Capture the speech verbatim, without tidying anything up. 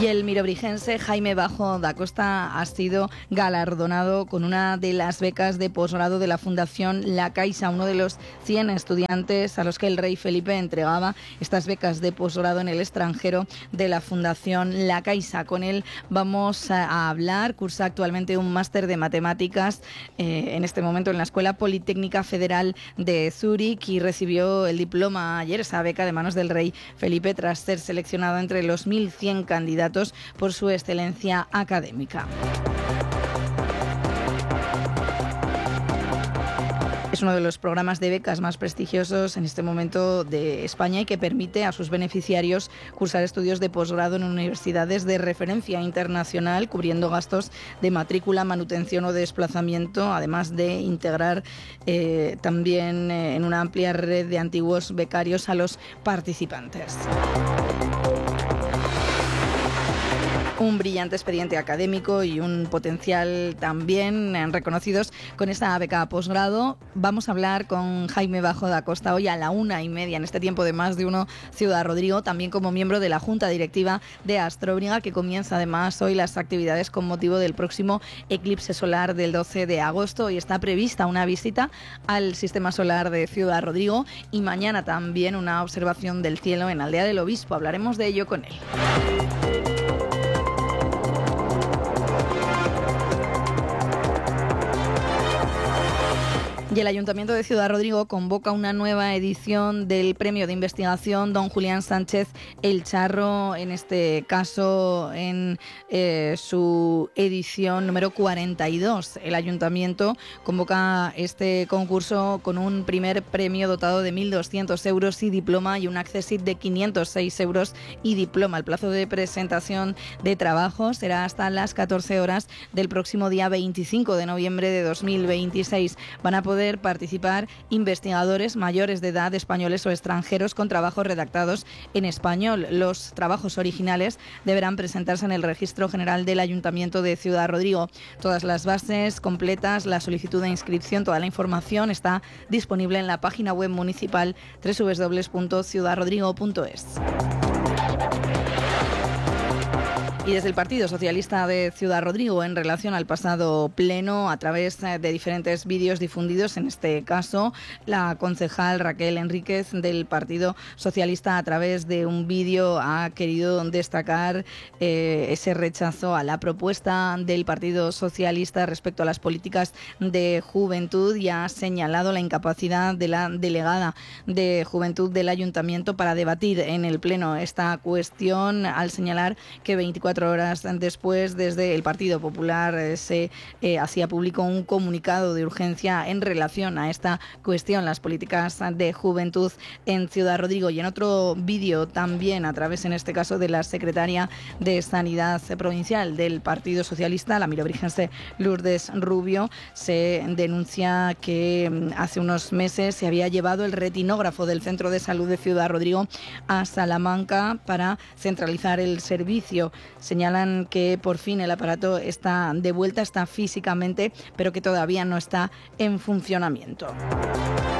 Y el mirobrigense Jaime Bajo da Costa ha sido galardonado con una de las becas de posgrado de la Fundación La Caixa, uno de los cien estudiantes a los que el rey Felipe entregaba estas becas de posgrado en el extranjero de la Fundación La Caixa. Con él vamos a hablar. Cursa actualmente un máster de matemáticas eh, en este momento en la Escuela Politécnica Federal de Zúrich y recibió el diploma ayer, esa beca de manos del rey Felipe, tras ser seleccionado entre los mil cien candidatos por su excelencia académica. Es uno de los programas de becas más prestigiosos en este momento de España y que permite a sus beneficiarios cursar estudios de posgrado en universidades de referencia internacional, cubriendo gastos de matrícula, manutención o desplazamiento, además de integrar eh, también eh, en una amplia red de antiguos becarios a los participantes. Un brillante expediente académico y un potencial también reconocidos con esta beca posgrado. Vamos a hablar con Jaime Bajo da Costa hoy a la una y media, en este tiempo de Más de Uno Ciudad Rodrigo, también como miembro de la Junta Directiva de Astrobriga, que comienza además hoy las actividades con motivo del próximo eclipse solar del doce de agosto. Hoy está prevista una visita al sistema solar de Ciudad Rodrigo y mañana también una observación del cielo en Aldea del Obispo. Hablaremos de ello con él. Y el Ayuntamiento de Ciudad Rodrigo convoca una nueva edición del Premio de Investigación Don Julián Sánchez El Charro, en este caso en eh, su edición número cuarenta y dos. El Ayuntamiento convoca este concurso con un primer premio dotado de mil doscientos euros y diploma y un accessit de quinientos seis euros y diploma. El plazo de presentación de trabajo será hasta las catorce horas del próximo día veinticinco de noviembre de dos mil veintiséis. Van a poder participar investigadores mayores de edad, españoles o extranjeros, con trabajos redactados en español. Los trabajos originales deberán presentarse en el Registro General del Ayuntamiento de Ciudad Rodrigo. Todas las bases completas, la solicitud de inscripción, toda la información está disponible en la página web municipal doble u doble u doble u punto ciudad rodrigo punto es. Y desde el Partido Socialista de Ciudad Rodrigo, en relación al pasado pleno, a través de diferentes vídeos difundidos, en este caso la concejal Raquel Enríquez del Partido Socialista, a través de un vídeo, ha querido destacar eh, ese rechazo a la propuesta del Partido Socialista respecto a las políticas de juventud y ha señalado la incapacidad de la delegada de Juventud del Ayuntamiento para debatir en el pleno esta cuestión, al señalar que veinticuatro horas después, desde el Partido Popular eh, se eh, hacía público un comunicado de urgencia en relación a esta cuestión, las políticas de juventud en Ciudad Rodrigo. Y en otro vídeo también, a través en este caso de la secretaria de Sanidad Provincial del Partido Socialista, la mirobrigense Lourdes Rubio, se denuncia que hace unos meses se había llevado el retinógrafo del Centro de Salud de Ciudad Rodrigo a Salamanca para centralizar el servicio. Señalan que por fin el aparato está de vuelta, está físicamente, pero que todavía no está en funcionamiento.